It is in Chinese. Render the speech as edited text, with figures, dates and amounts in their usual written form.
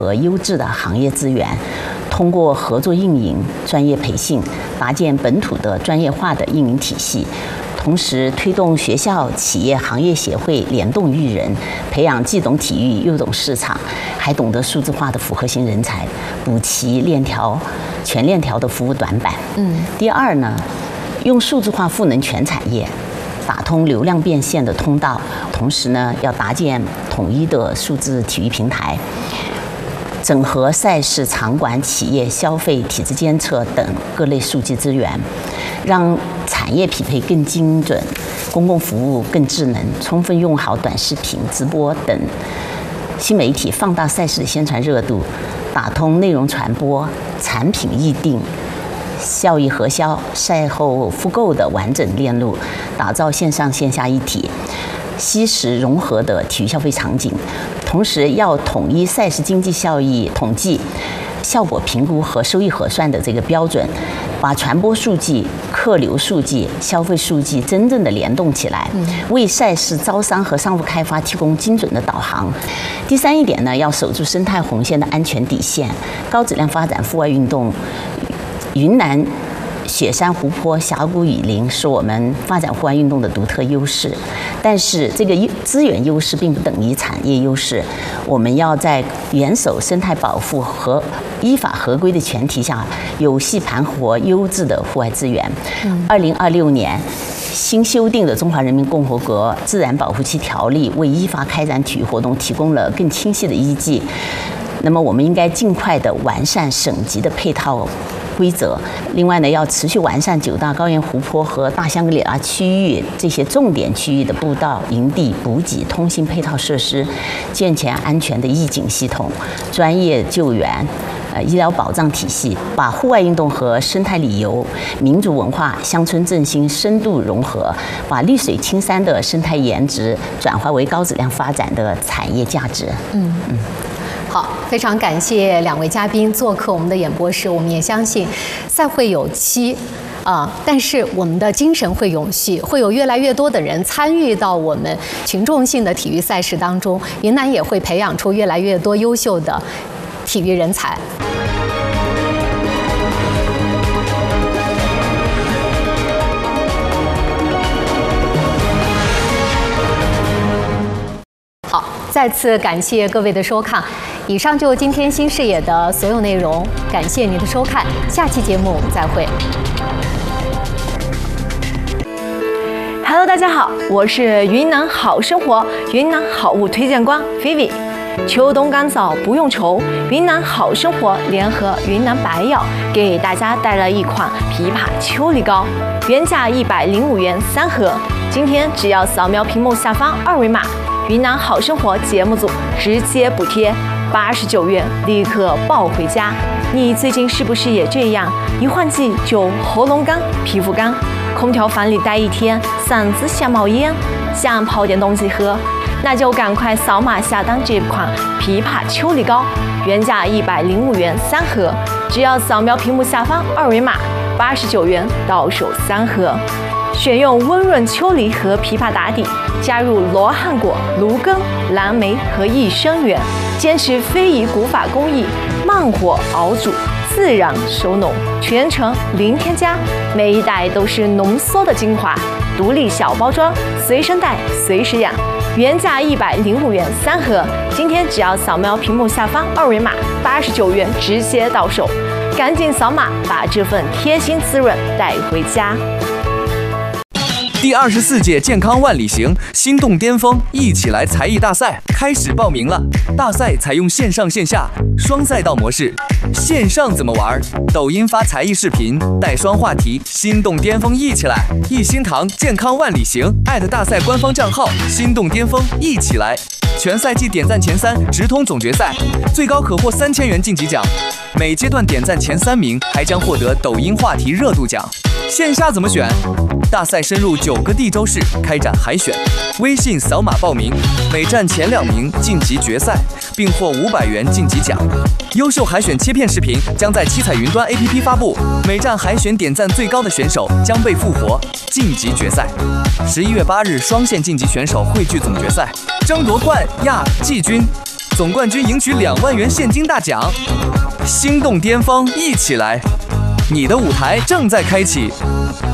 和优质的行业资源，通过合作运营、专业培训，搭建本土的专业化的运营体系。同时推动学校、企业、行业协会联动育人，培养既懂体育又懂市场，还懂得数字化的复合型人才，补齐全链条的服务短板。第二呢，用数字化赋能全产业，打通流量变现的通道，同时呢，要搭建统一的数字体育平台。整合赛事、场馆、企业、消费、体质监测等各类数据资源，让产业匹配更精准，公共服务更智能，充分用好短视频、直播等新媒体，放大赛事的宣传热度，打通内容传播、产品议定、效益核销、赛后复购的完整链路，打造线上线下一体、虚实融合的体育消费场景。同时要统一赛事经济效益统计、效果评估和收益核算的这个标准，把传播数据、客流数据、消费数据真正的联动起来，为赛事招商和商务开发提供精准的导航。第三一点呢，要守住生态红线的安全底线，高质量发展户外运动。云南雪山、湖泊、峡谷、雨林是我们发展户外运动的独特优势，但是这个资源优势并不等于产业优势。我们要在严守生态保护和依法合规的前提下，有序盘活优质的户外资源。2026年新修订的《中华人民共和国自然保护区条例》为依法开展体育活动提供了更清晰的依据。那么，我们应该尽快的完善省级的配套规则。另外呢，要持续完善9大高原湖泊和大香格里拉区域这些重点区域的步道、营地、补给、通信配套设施，健全安全的预警系统、专业救援、医疗保障体系，把户外运动和生态旅游、民族文化、乡村振兴深度融合，把绿水青山的生态颜值转化为高质量发展的产业价值。 好，非常感谢两位嘉宾做客我们的演播室。我们也相信赛会有期但是我们的精神会永续，会有越来越多的人参与到我们群众性的体育赛事当中，云南也会培养出越来越多优秀的体育人才。好，再次感谢各位的收看。以上就今天新视野的所有内容，感谢您的收看，下期节目再会。 Hello， 大家好，我是云南好生活云南好物推荐官 Vivi。秋冬干燥不用愁，云南好生活联合云南白药给大家带来一款枇杷秋梨膏，原价105元3盒，今天只要扫描屏幕下方2维码，云南好生活节目组直接补贴89元，立刻抱回家。你最近是不是也这样？一换季就喉咙干、皮肤干，空调房里待一天，嗓子想冒烟，想泡点东西喝，那就赶快扫码下单这款枇杷秋梨膏，原价105元3盒，只要扫描屏幕下方2维码，89元到手3盒。选用温润秋梨和枇杷打底，加入罗汉果、芦根、蓝莓和益生元，坚持非遗古法工艺，慢火熬煮，自然收浓，全程零添加，每一袋都是浓缩的精华，独立小包装，随身带随时养，原价105元3盒，今天只要扫描屏幕下方2维码，89元直接到手，赶紧扫码把这份贴心滋润带回家。 第24届健康万里行心动巅峰一起来才艺大赛开始报名了。大赛采用线上线下双赛道模式，线上怎么玩？抖音发才艺视频，带双话题，心动巅峰一起来！一心堂健康万里行大赛官方账号心动巅峰一起来！全赛季点赞前3直通总决赛，最高可获3000元晋级奖。每阶段点赞前3名还将获得抖音话题热度奖。线下怎么选？大赛深入9个地州市开展海选，微信扫码报名，每站前2名晋级决赛，并获500元晋级奖。优秀海选切片视频将在七彩云端 APP 发布，每站海选点赞最高的选手将被复活晋级决赛。11月8日双线晋级选手汇聚总决赛，争夺冠亚季军。 总冠军赢取2万元现金大奖。心动巅峰，一起来！你的舞台正在开启。